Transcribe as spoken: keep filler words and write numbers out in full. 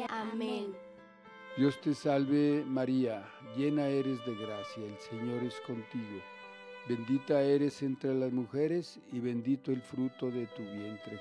Amén. Dios te salve María, llena eres de gracia, el Señor es contigo. Bendita eres entre las mujeres y bendito el fruto de tu vientre